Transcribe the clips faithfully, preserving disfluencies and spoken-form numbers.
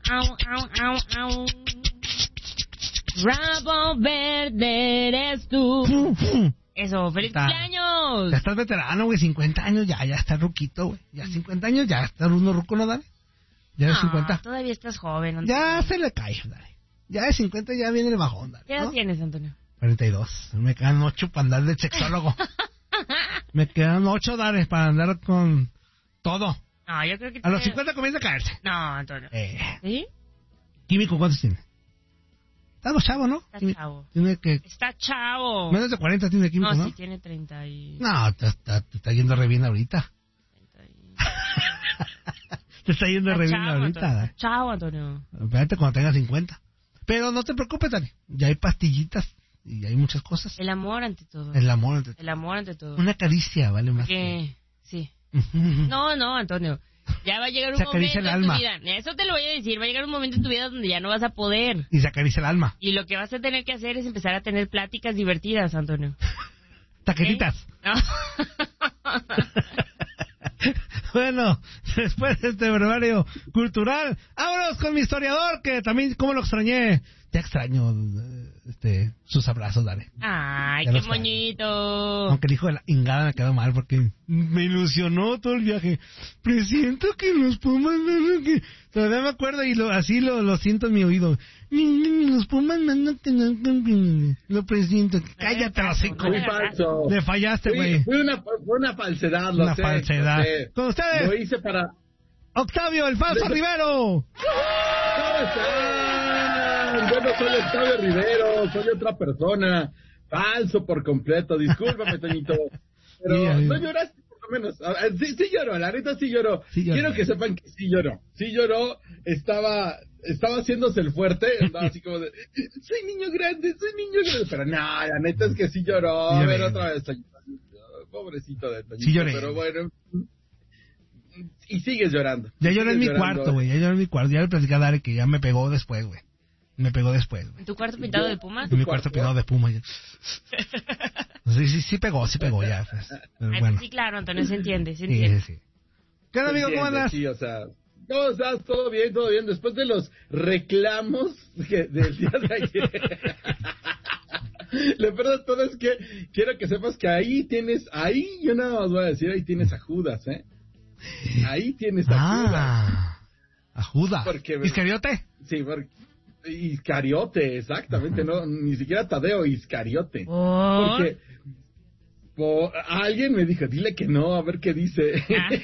au, au, au, au. Rabo verde eres tú. Eso, feliz Está, cumpleaños. Ya estás veterano, güey, cincuenta años, ya, ya estás ruquito, güey. Ya cincuenta años, ya estás uno ruco, ¿no, Dale? Ya de No, cincuenta. todavía estás joven, Antonio. Ya se le cae, Dale. Ya de cincuenta ya viene el bajón, Dale. ¿Qué edad ¿no? tienes, Antonio? cuarenta y dos. Me quedan ocho para andar de sexólogo. Me quedan ocho, Dale, para andar con todo. No, yo creo que... A los tiene- cincuenta comienza a caerse. No, Antonio. Eh, ¿Sí? Químico, ¿cuántos tiene? Está chavo, ¿no? Está Tiene- chavo. Tiene que... Está chavo. Menos de cuarenta tiene químico, No, ¿no? sí, tiene treinta y... No, te está, te está yendo re bien ahorita. treinta y... Te está yendo Está re bien chavo, ahorita. Antonio. Dale. Está chavo, Antonio. Espérate cuando tengas cincuenta. Pero no te preocupes, Dani. Ya hay pastillitas y hay muchas cosas. El amor ante todo. El amor. ante- El amor ante todo. Una caricia vale más. Que... Sí. que- No, no, Antonio. Ya va a llegar un Se acaricia momento el en tu alma. vida. Eso te lo voy a decir. Va a llegar un momento en tu vida donde ya no vas a poder. Y se acaricia el alma. Y lo que vas a tener que hacer es empezar a tener pláticas divertidas, Antonio. Taqueritas. ¿Eh? No. Bueno, después de este brevario cultural, vámonos con mi historiador, que también, como lo extrañé. Te extraño, eh, este, sus abrazos, Dale. Ay, Ya qué lo extraño. moñito. Aunque el hijo de la ingada me quedó mal porque me ilusionó todo el viaje. Presiento que los Pumas no, que todavía me acuerdo y lo, así lo, lo siento en mi oído. Los Pumas no, no, no, lo presiento. Cállate, los cinco. Muy falso. Le fallaste, Fue, güey. fue una, fue una falsedad, lo Una sé, falsedad. lo sé. Con ustedes, Lo hice para... Octavio, el falso De- Rivero. ¿Cómo están? Yo no soy Octavio Rivero, soy otra persona. Falso por completo, discúlpame, Toñito. Pero Sí, amigo. no lloraste, por lo menos. A ver, Sí, sí lloró, la neta sí lloró. Sí lloró. Quiero que sepan que sí lloró. Sí lloró, estaba... Estaba haciéndose el fuerte, andaba así como de, soy niño grande, soy niño grande. Pero no, la neta es que sí lloró. Sí A lloré. ver, otra vez, Toñito. Pobrecito de Toñito. Sí lloré. Pero bueno. Y sigues llorando. Ya lloré en mi Sigues llorando. cuarto, güey. Ya lloré en mi cuarto. Ya le platicé a Dare que ya me pegó después, güey. Me pegó después, güey. ¿En tu cuarto pintado de puma? En mi cuarto pegado de puma. Ya. Sí, sí, sí pegó, sí pegó ya. Pues. Pero Ay, bueno. sí, claro, Antonio, se entiende, se Sí, entiende. sí, sí. ¿Qué onda, amigo? ¿Cómo Entiende, andas? Sí, o sea, ¿cómo estás? ¿Todo bien? ¿Todo bien? Después de los reclamos que, del día de ayer. Lo peor de todo es que quiero que sepas que ahí tienes, ahí yo nada más voy a decir, ahí tienes a Judas, ¿eh? Ahí tienes a Judas. Ah, a Judas. Porque- ¿Iscariote? Sí, porque... Iscariote, exactamente, no, ni siquiera Tadeo, Iscariote. ¿Por? Porque po- alguien me dijo, dile que no, a ver qué dice.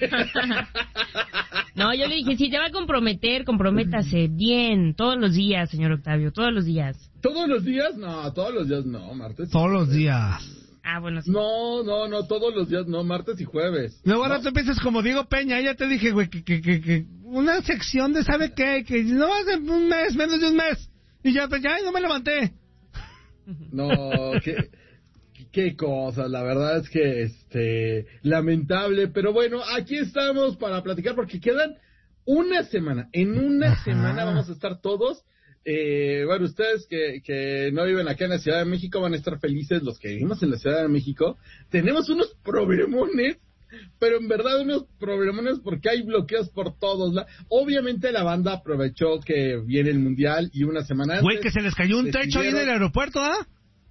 No, yo le dije, si te va a comprometer, comprométase bien, todos los días, señor Octavio, todos los días. ¿Todos los días? No, todos los días no, martes. y Todos los jueves. días. Ah, bueno, sí. No, no, no, todos los días no, martes y jueves. Luego ahora No. tú empiezas como Diego Peña. Ya te dije, güey, que, que, que, que una sección de ¿sabe qué? Que no hace un mes, menos de un mes. Y ya, pues ya, no me levanté. No, qué, qué cosas, la verdad es que, este, lamentable, pero bueno, aquí estamos para platicar porque quedan una semana, en una Ajá. semana vamos a estar todos, eh, bueno, ustedes que, que no viven acá en la Ciudad de México van a estar felices, los que vivimos en la Ciudad de México, tenemos unos problemones, pero en verdad unos problemones porque hay bloqueos por todos lados. Obviamente la banda aprovechó que viene el Mundial y una semana antes... Güey, que se les cayó un techo ahí en el decidieron- aeropuerto, ¿ah?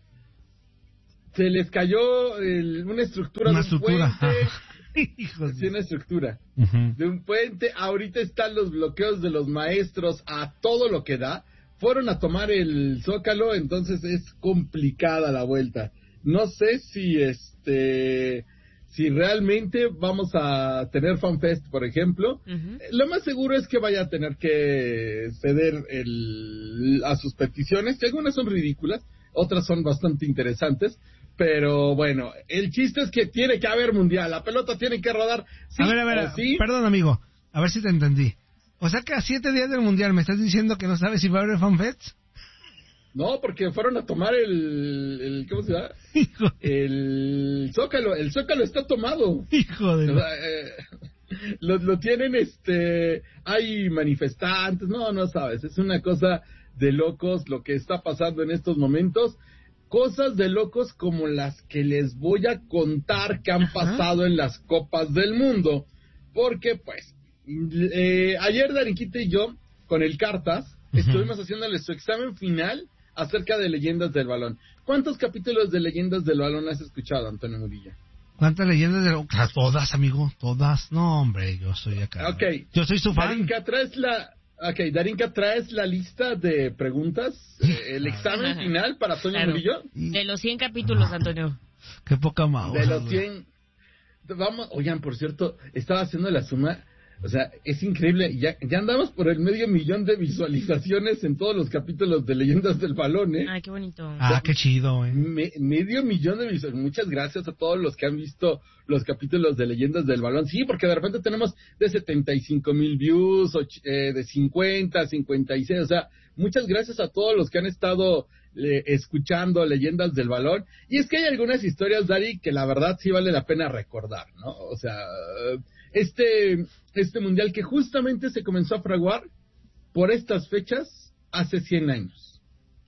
Se les cayó el- una estructura Una de un estructura. puente. Hijos Sí, de... una estructura Ujú. de un puente. Ahorita están los bloqueos de los maestros a todo lo que da. Fueron a tomar el Zócalo, entonces es complicada la vuelta. No sé si este si realmente vamos a tener FanFest, por ejemplo. Ujú. Lo más seguro es que vaya a tener que ceder el, a sus peticiones, que algunas son ridículas, otras son bastante interesantes, pero bueno, el chiste es que tiene que haber mundial, la pelota tiene que rodar, sí A ver, a ver, o sí. perdón, amigo. A ver si te entendí. O sea que a siete días del Mundial me estás diciendo que no sabes si va a haber fanfests. No, porque fueron a tomar el, el ¿cómo se llama? Hijo, El Zócalo, el Zócalo está tomado. hijo de... O sea, eh, lo, lo tienen, este, hay manifestantes, no, no sabes, es una cosa de locos lo que está pasando en estos momentos, cosas de locos como las que les voy a contar que han Ajá. pasado en las Copas del Mundo, porque pues, eh, ayer Darinquita y yo con el Cartas, uh-huh. estuvimos haciéndole su examen final acerca de Leyendas del Balón. ¿Cuántos capítulos de Leyendas del Balón has escuchado, Antonio Murillo? ¿Cuántas leyendas del balón? Todas, amigo, todas. No, hombre, yo soy acá. Ok. Yo soy su fan. Darinka, ¿traes la... Ok, Darinka, ¿traes la lista de preguntas? Eh, el examen final para Antonio claro. Murillo. De los cien capítulos, Antonio. Qué poca más. De los cien... Vamos, oigan, por cierto, estaba haciendo la suma, o sea, es increíble, ya, ya andamos por el medio millón de visualizaciones en todos los capítulos de Leyendas del Balón, ¿eh? Ay, qué bonito. Ah, o sea, qué chido, ¿eh? Me, medio millón de visualizaciones, muchas gracias a todos los que han visto los capítulos de Leyendas del Balón, sí, porque de repente tenemos de setenta y cinco mil views, och, eh, de cincuenta, cincuenta y seis, o sea, muchas gracias a todos los que han estado eh, escuchando Leyendas del Balón, y es que hay algunas historias, Dari, que la verdad sí vale la pena recordar, ¿no? O sea, este, este mundial que justamente se comenzó a fraguar por estas fechas hace cien años.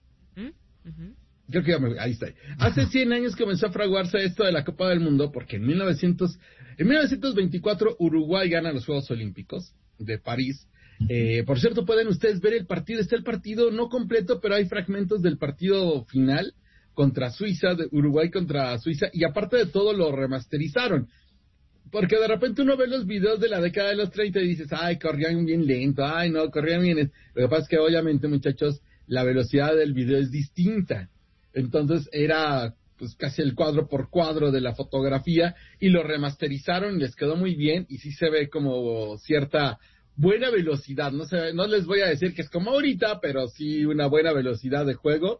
Uh-huh. Creo que ya me, ahí está. Hace cien años comenzó a fraguarse esto de la Copa del Mundo, porque en mil novecientos, en mil novecientos veinticuatro Uruguay gana los Juegos Olímpicos de París. Eh, por cierto, pueden ustedes ver el partido, está el partido no completo, pero hay fragmentos del partido final contra Suiza, de Uruguay contra Suiza, y aparte de todo lo remasterizaron, porque de repente uno ve los videos de la década de los treinta y dices, ay, corrían bien lento, ay, no, corrían bien. Lo que pasa es que obviamente, muchachos, la velocidad del video es distinta, entonces era pues casi el cuadro por cuadro de la fotografía, y lo remasterizaron, les quedó muy bien, y sí se ve como cierta buena velocidad, no sé, no les voy a decir que es como ahorita, pero sí una buena velocidad de juego.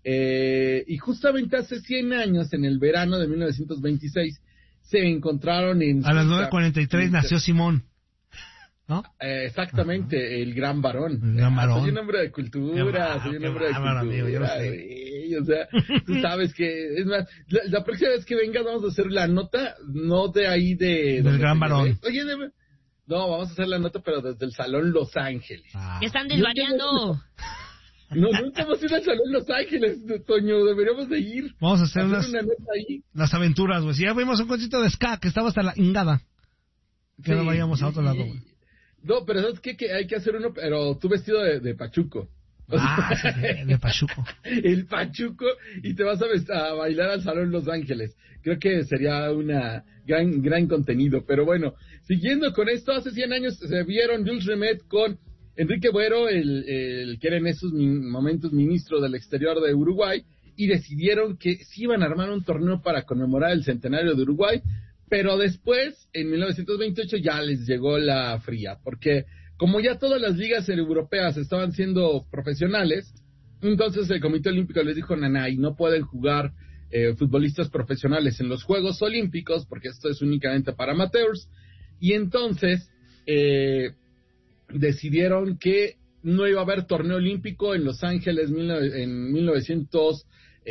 Eh, y justamente hace cien años, en el verano de mil novecientos veintiséis, se encontraron en... A las nueve cuarenta y tres nació Simón, ¿no? Eh, exactamente, ajá. El gran varón. El gran varón. Ah, soy un hombre de cultura, qué soy un hombre de cultura. Amigo, yo lo sé. Güey, o sea, tú sabes que, es más, la, la próxima vez que vengas vamos a hacer la nota, no de ahí de... Del gran varón. Oye, de, no, vamos a hacer la nota, pero desde el Salón Los Ángeles. Ah. Están desvariando. No, nunca hemos ido al Salón Los Ángeles, Toño, deberíamos de ir. Vamos a hacer, a hacer unas, una nota ahí. Las aventuras, güey. Si ya vimos un concierto de ska que estaba hasta la ingada. Que sí, no vayamos a otro lado, güey. No, pero ¿sabes qué? Que hay que hacer uno, pero tú vestido de, de pachuco. Ah, sí, de, de pachuco. El pachuco, y te vas a, a bailar al Salón Los Ángeles. Creo que sería una gran, gran contenido. Pero bueno, siguiendo con esto, hace cien años se vieron Jules Rimet con Enrique Buero, el, el que era en esos momentos ministro del Exterior de Uruguay, y decidieron que sí iban a armar un torneo para conmemorar el centenario de Uruguay, pero después, en mil novecientos veintiocho, ya les llegó la fría, porque como ya todas las ligas europeas estaban siendo profesionales, entonces el Comité Olímpico les dijo, nanay, no pueden jugar eh, futbolistas profesionales en los Juegos Olímpicos, porque esto es únicamente para amateurs, y entonces... Eh, decidieron que no iba a haber torneo olímpico en Los Ángeles en mil novecientos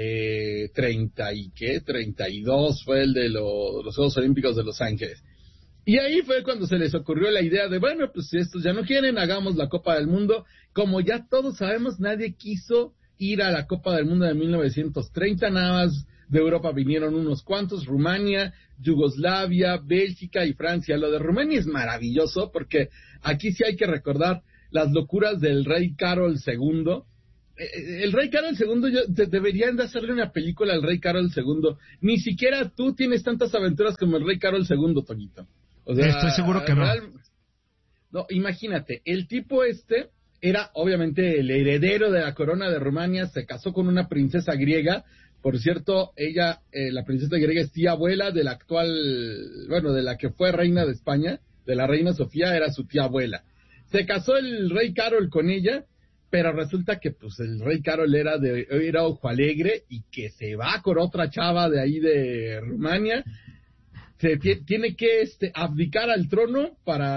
treinta y qué, treinta y dos fue el de lo, los Juegos Olímpicos de Los Ángeles. Y ahí fue cuando se les ocurrió la idea de, bueno, pues si estos ya no quieren, hagamos la Copa del Mundo. Como ya todos sabemos, nadie quiso ir a la Copa del Mundo de mil novecientos treinta, nada más de Europa vinieron unos cuantos, Rumania, Yugoslavia, Bélgica y Francia. Lo de Rumania es maravilloso porque aquí sí hay que recordar las locuras del rey Carol segundo. El rey Carol segundo, yo, de, deberían de hacerle una película al rey Carol segundo. Ni siquiera tú tienes tantas aventuras como el rey Carol segundo, Toñito. O sea, estoy seguro que real, no. No, imagínate, el tipo este era obviamente el heredero de la corona de Rumania, se casó con una princesa griega. Por cierto, ella, eh, la princesa griega, es tía abuela de la actual, bueno, de la que fue reina de España, de la reina Sofía, era su tía abuela. Se casó el rey Carol con ella, pero resulta que pues el rey Carol era de era ojo alegre y que se va con otra chava de ahí de Rumania. Se t- tiene que este abdicar al trono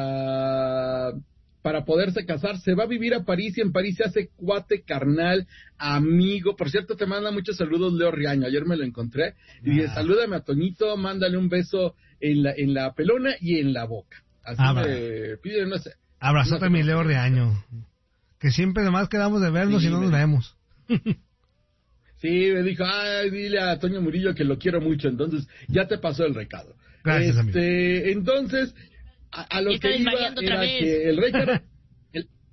para para poderse casar, se va a vivir a París y en París se hace cuate, carnal, amigo. Por cierto, te manda muchos saludos Leo Riaño, ayer me lo encontré y dice, salúdame a Toñito, mándale un beso en la en la pelona y en la boca. Así ah, me pide, no sé. Abrazote a mi Leo Riaño, que siempre además quedamos de vernos sí, y no nos vemos. Sí, me dijo, ay, dile a Toño Murillo que lo quiero mucho, entonces ya te pasó el recado. Gracias, este, amigo. Entonces... A, a lo que iba era otra vez. que el rey Carol, el,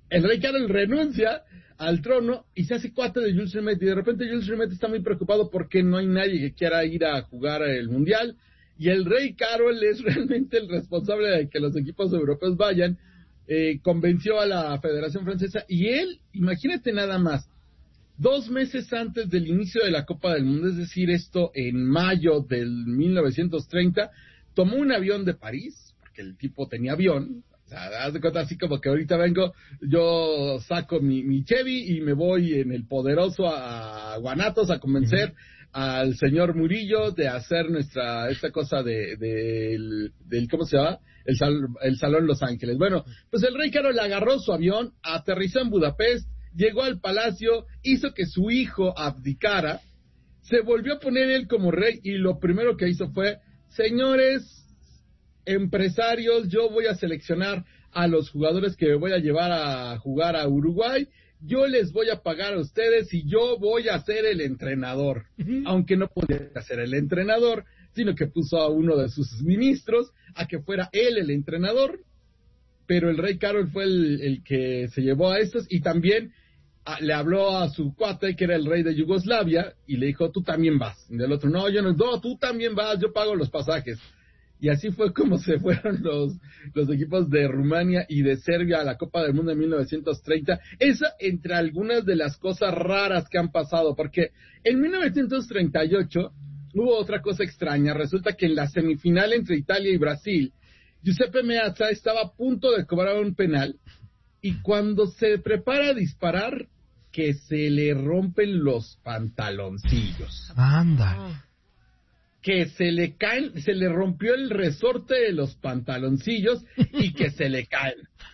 el rey Carol renuncia al trono y se hace cuate de Jules Rimet, y de repente Jules Rimet está muy preocupado porque no hay nadie que quiera ir a jugar el mundial, y el rey Carol es realmente el responsable de que los equipos europeos vayan. Eh, convenció a la Federación Francesa, y él, imagínate nada más, dos meses antes del inicio de la Copa del Mundo, es decir, esto en mayo del mil novecientos treinta, tomó un avión de París, porque el tipo tenía avión. O sea, haz de cuenta, así como que ahorita vengo, yo saco mi, mi Chevy y me voy en el poderoso a, a Guanatos a convencer uh-huh. al señor Murillo de hacer nuestra, esta cosa de, de el, del, ¿cómo se llama? El, sal, el Salón Los Ángeles. Bueno, pues el rey Carol agarró su avión, aterrizó en Budapest, llegó al palacio, hizo que su hijo abdicara, se volvió a poner él como rey, y lo primero que hizo fue, señores empresarios, yo voy a seleccionar a los jugadores que me voy a llevar a jugar a Uruguay, yo les voy a pagar a ustedes y yo voy a ser el entrenador. Uh-huh. Aunque no podía ser el entrenador, sino que puso a uno de sus ministros a que fuera él el entrenador, pero el rey Carol fue el, el que se llevó a estos, y también a, le habló a su cuate, que era el rey de Yugoslavia, y le dijo, tú también vas. Y el otro, no, yo no, no, tú también vas, yo pago los pasajes. Y así fue como se fueron los, los equipos de Rumania y de Serbia a la Copa del Mundo en mil novecientos treinta. Esa entre algunas de las cosas raras que han pasado, porque en mil novecientos treinta y ocho hubo otra cosa extraña. Resulta que en la semifinal entre Italia y Brasil, Giuseppe Meazza estaba a punto de cobrar un penal, y cuando se prepara a disparar, que se le rompen los pantaloncillos. Anda. Que se le caen, se le rompió el resorte de los pantaloncillos y que se le caen.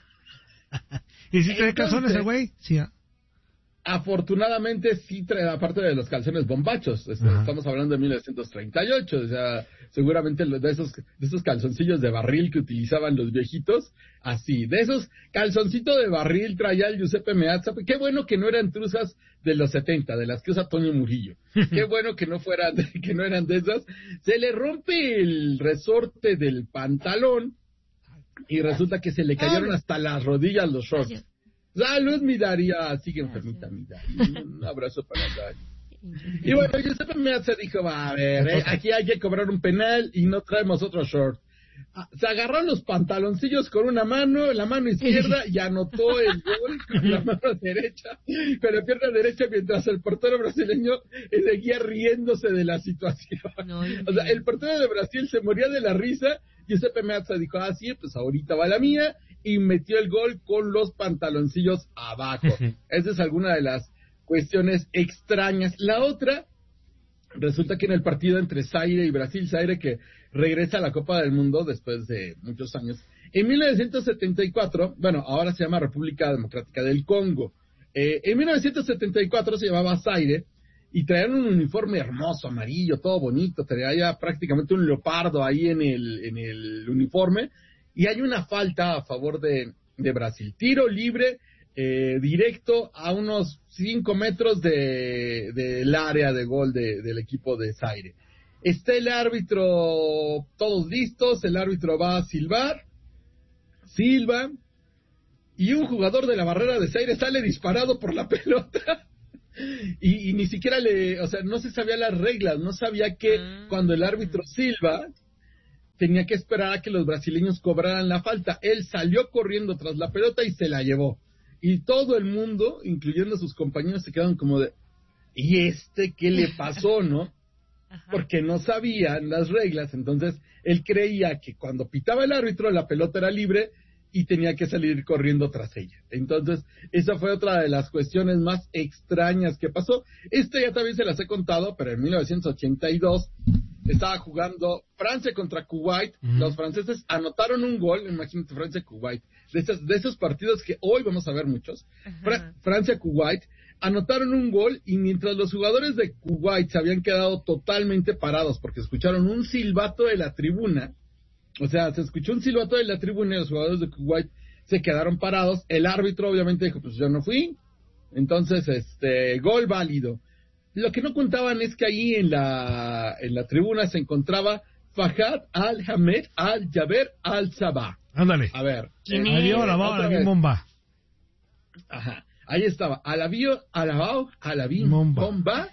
¿Y si trae calzones el güey? Sí. Afortunadamente sí trae, aparte de los calzones bombachos. Ajá. Estamos hablando de mil novecientos treinta y ocho, o sea, seguramente de esos, de esos calzoncillos de barril que utilizaban los viejitos, así, de esos calzoncitos de barril traía el Giuseppe Meazza. Qué bueno que no eran truzas de los setenta, de las que usa Toño Murillo. Qué bueno que no fueran, que no eran de esas. Se le rompe el resorte del pantalón y resulta que se le cayeron hasta las rodillas los shorts. Salud, mi Daria. Sigue enfermita, mi Daria. Un abrazo para Daria. Y bueno, Giuseppe Meazza dijo, va, a ver, eh, aquí hay que cobrar un penal y no traemos otro short. Se agarró los pantaloncillos con una mano, la mano izquierda, y anotó el gol con la mano derecha, con la pierna derecha, mientras el portero brasileño seguía riéndose de la situación. No, o sea, el portero de Brasil se moría de la risa. Giuseppe Meazza dijo, ah, sí, pues ahorita va la mía, y metió el gol con los pantaloncillos abajo. Esa es alguna de las cuestiones extrañas. La otra, resulta que en el partido entre Zaire y Brasil, Zaire que regresa a la Copa del Mundo después de muchos años, en mil novecientos setenta y cuatro, bueno, ahora se llama República Democrática del Congo, eh, en mil novecientos setenta y cuatro se llamaba Zaire, y traían un uniforme hermoso, amarillo, todo bonito, traía prácticamente un leopardo ahí en el, en el uniforme, y hay una falta a favor de, de Brasil. Tiro libre, eh, directo a unos cinco metros de, del área de gol de, del equipo de Zaire. Está el árbitro, todos listos, el árbitro va a silbar, silba, y un jugador de la barrera de Zaire sale disparado por la pelota. Y, y ni siquiera le, o sea, no se sabía las reglas, no sabía que ah. cuando el árbitro silba, tenía que esperar a que los brasileños cobraran la falta. Él salió corriendo tras la pelota y se la llevó. Y todo el mundo, incluyendo sus compañeros, se quedaron como de, ¿y este qué le pasó, no? Porque no sabían las reglas. Entonces, él creía que cuando pitaba el árbitro, la pelota era libre y tenía que salir corriendo tras ella. Entonces, esa fue otra de las cuestiones más extrañas que pasó. Esta ya también se las he contado, pero en mil novecientos ochenta y dos estaba jugando Francia contra Kuwait. Uh-huh. Los franceses anotaron un gol, imagínate, Francia-Kuwait, de esos, de esos partidos que hoy vamos a ver muchos. Uh-huh. Fra- Francia-Kuwait, anotaron un gol, y mientras los jugadores de Kuwait se habían quedado totalmente parados porque escucharon un silbato de la tribuna, o sea, se escuchó un silbato de la tribuna y los jugadores de Kuwait se quedaron parados. El árbitro obviamente dijo, pues yo no fui. Entonces, este, gol válido. Lo que no contaban es que ahí en la en la tribuna se encontraba Fahad Al-Hamed Al-Jaber Al-Sabah. Ándale. A ver. ¿Quién es? Adiós, la bomba. Ajá. Ahí estaba. Alabío, Alabao, Alabín, Bomba. Bomba.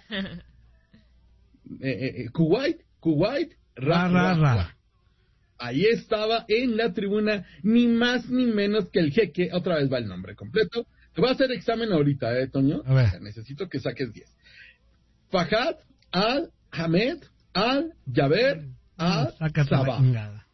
eh, eh, Kuwait, Kuwait, Ra, Ra, ra, ra, ra. Ahí estaba en la tribuna, ni más ni menos que el jeque. Otra vez va el nombre completo. Te voy a hacer examen ahorita, ¿eh, Toño? A ver. Necesito que saques diez. Fahad al-Hamed al-Jaber Sácate la al-Sabah. chingada.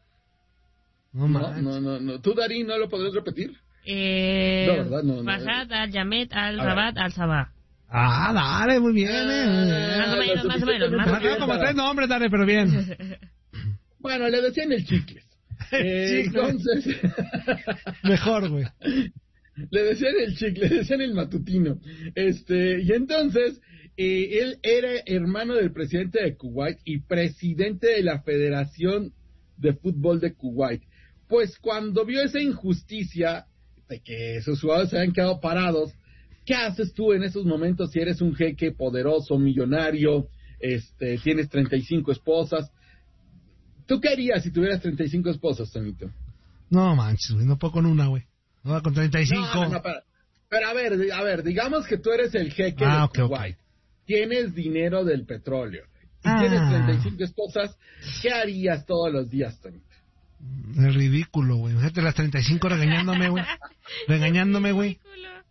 No, No, manches. no, no, no. ¿Tú, Darín, no lo podrías repetir? Eh, No, ¿verdad? No, no. Fahad al-Yamet A al-Rabat ver. al-Sabah. Ah, dale, muy bien. eh, muy bien. Más o menos, lo más o menos, más o Me suficientemente menos. sacaron como para- tres nombres, dale, pero bien. Bueno, le decían el chicles. Eh, Chicle. entonces, Mejor, güey. le decían el chicle, le decían el matutino. Este, y entonces, eh, él era hermano del presidente de Kuwait y presidente de la Federación de Fútbol de Kuwait. Pues cuando vio esa injusticia de que sus jugadores se habían quedado parados, ¿qué haces tú en esos momentos si eres un jeque poderoso, millonario, este, tienes treinta y cinco esposas? ¿Tú qué harías si tuvieras treinta y cinco esposas, Tonito? No manches, güey, no puedo con una, güey. No va con treinta y cinco. No, no, no, pero, pero a ver, a ver, digamos que tú eres el jeque Ah, de ok, ok. Kuwait. Tienes dinero del petróleo. Y Ah. tienes treinta y cinco esposas. ¿Qué harías todos los días, Tonito? Es ridículo, güey. Fíjate las treinta y cinco regañándome, güey. Regañándome, güey.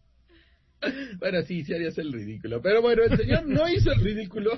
Bueno, sí, sí harías el ridículo. Pero bueno, el señor no hizo el ridículo.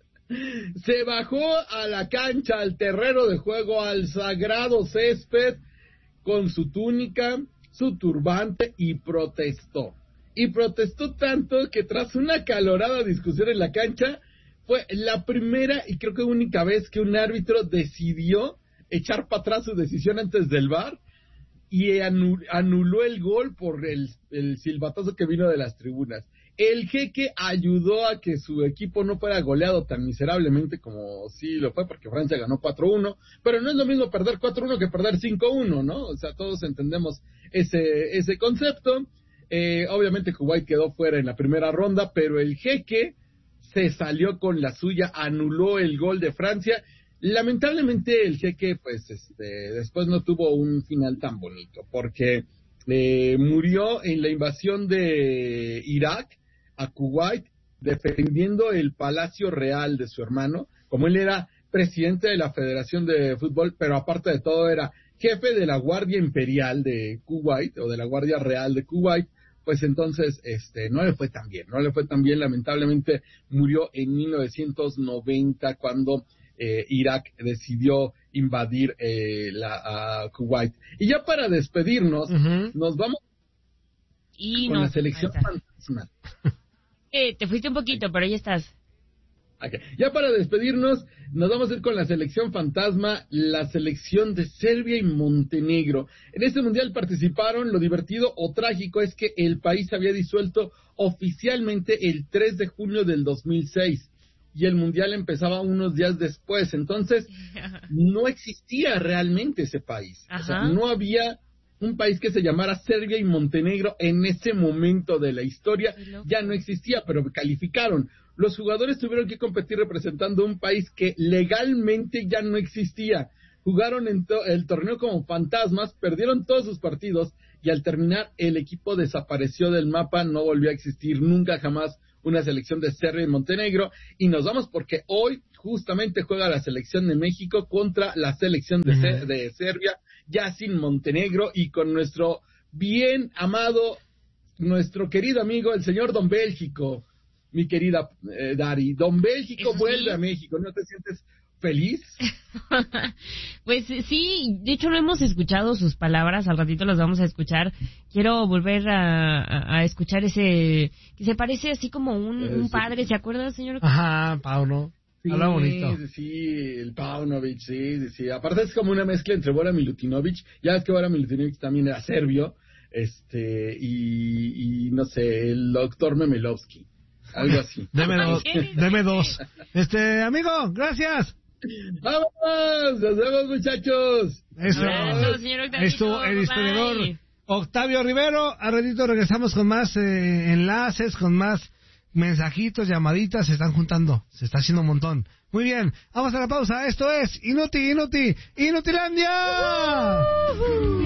Se bajó a la cancha, al terreno de juego, al sagrado césped, con su túnica, su turbante, y protestó. Y protestó tanto que tras una acalorada discusión en la cancha, fue la primera y creo que única vez que un árbitro decidió echar para atrás su decisión antes del V A R y anu- anuló el gol por el, el silbatazo que vino de las tribunas. El jeque ayudó a que su equipo no fuera goleado tan miserablemente como sí lo fue, porque Francia ganó cuatro uno, pero no es lo mismo perder cuatro uno que perder cinco uno, ¿no? O sea, todos entendemos ese, ese concepto. Eh, obviamente Kuwait quedó fuera en la primera ronda, pero el jeque se salió con la suya, anuló el gol de Francia. Lamentablemente el jeque, pues, este, después no tuvo un final tan bonito, porque eh, murió en la invasión de Irak a Kuwait, defendiendo el palacio real de su hermano. Como él era presidente de la Federación de Fútbol, pero aparte de todo era jefe de la Guardia Imperial de Kuwait, o de la Guardia Real de Kuwait, pues entonces este no le fue tan bien, no le fue tan bien, lamentablemente murió en mil novecientos noventa cuando eh, Irak decidió invadir eh, la, a Kuwait. Y ya para despedirnos, Ujú. nos vamos Y con no, la selección ahí está. fantasma. Eh, te fuiste un poquito, pero ahí estás. Ok. Ya para despedirnos, nos vamos a ir con la selección fantasma, la selección de Serbia y Montenegro. En este mundial participaron, lo divertido o trágico es que el país se había disuelto oficialmente el tres de junio del dos mil seis y el mundial empezaba unos días después, entonces no existía realmente ese país. O sea, Ajá. no había un país que se llamara Serbia y Montenegro en ese momento de la historia, Qué loco. ya no existía, pero calificaron. Los jugadores tuvieron que competir representando un país que legalmente ya no existía. Jugaron en to- el torneo como fantasmas, perdieron todos sus partidos y al terminar el equipo desapareció del mapa, no volvió a existir nunca jamás una selección de Serbia y Montenegro. Y nos vamos porque hoy justamente juega la selección de México contra la selección de, Se- Ujú. de Serbia, ya sin Montenegro y con nuestro bien amado, nuestro querido amigo, el señor Don Bélgico. Mi querida eh, Dari, Don Bélgico Eso vuelve sí. a México, ¿no te sientes feliz? Pues eh, sí, de hecho no hemos escuchado sus palabras, al ratito las vamos a escuchar. Quiero volver a, a- a escuchar ese, que se parece así como un, Eh, un sí. padre, ¿se acuerda, señor? Ajá, Pauno. Habla bonito. Sí, sí, el Paunovic, sí, sí, sí. Aparte es como una mezcla entre Bora Milutinovic, ya ves que Bora Milutinovic también era serbio, este, y, y no sé, el doctor Memelovsky, algo así. Deme dos. ¿Qué? Deme dos. Este, amigo, gracias. ¡Vámonos! ¡Nos vemos, muchachos! Eso. Abrazo, señor Octavio. Esto, el Bye. historiador Octavio Rivero. Al ratito regresamos con más eh, enlaces, con más mensajitos, llamaditas. Se están juntando. Se está haciendo un montón. Muy bien. Vamos a la pausa. Esto es Inuti, Inuti, Inutilandia.